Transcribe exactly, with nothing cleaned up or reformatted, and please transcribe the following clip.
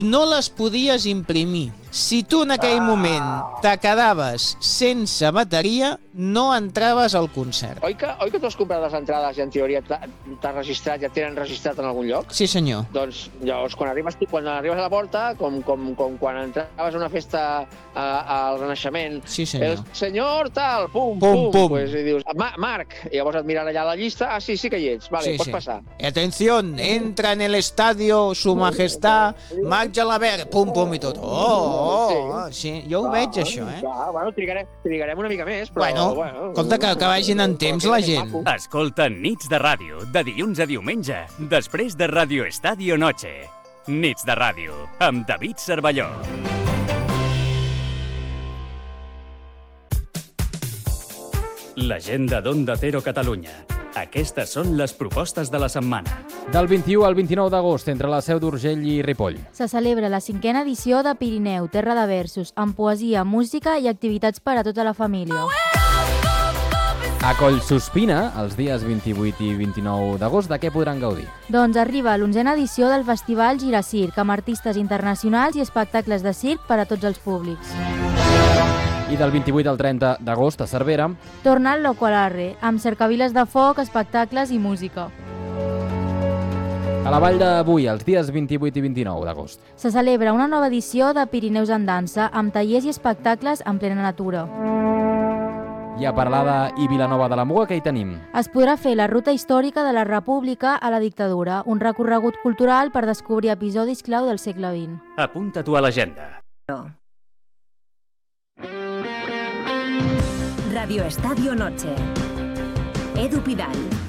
no les podies imprimir. Si tu en aquell moment te quedaves sense bateria, no entraves al concert. Oi que, oi que tu has comprat les entrades i en teoria t'has registrat, ja et tenen registrat en algun lloc? Sí, senyor. Doncs llavors, quan arribes, quan arribes a la porta, com, com, com quan entraves a una festa a, al Renaixement, sí, senyor. El senyor tal, pum, pum, pum, pum. Pues, i dius, Marc, i llavors et miren allà a la llista, ah, sí, sí que hi ets, vale, sí, pots sí. passar. Atención, entra en el estadio su majestad Marc Gelabert, pum, pum i tot. Oh, oh, sí. Sí, jo ho ah, veig, això, eh? Ah, bueno, trigarem, trigarem una mica més, però... Bueno, bueno escolta, que, que vagin en temps la gent. Escolta Nits de Ràdio, de dilluns a diumenge, després de Radio Estadio Noche. Nits de Ràdio, amb David Cervelló. L'agenda d'Onda Cero Catalunya. Aquestes són les propostes de la setmana. Del vint-i-u al vint-i-nou d'agost, entre la Seu d'Urgell i Ripoll. Se celebra la cinquena edició de Pirineu, Terra de Versos, amb poesia, música i activitats per a tota la família. A Collsuspina, els dies vint-i-vuit i vint-i-nou d'agost, de què podran gaudir? Doncs arriba l'onzena edició del Festival Giracirc, amb artistes internacionals i espectacles de circ per a tots els públics. I del vint-i-vuit al trenta d'agost, a Cervera, torna el Locolarre, amb cercaviles de foc, espectacles i música. A la Vall de Boí, els dies vint-i-vuit i vint-i-nou d'agost. Se celebra una nova edició de Pirineus en dansa, amb tallers i espectacles en plena natura. I a Peralada i Vilanova de la Muga, què hi tenim? Es podrà fer la ruta històrica de la República a la dictadura, un recorregut cultural per descobrir episodis clau del segle vint. Apunta-t'ho a l'agenda. Radio Estadio Noche. Edu Pidal.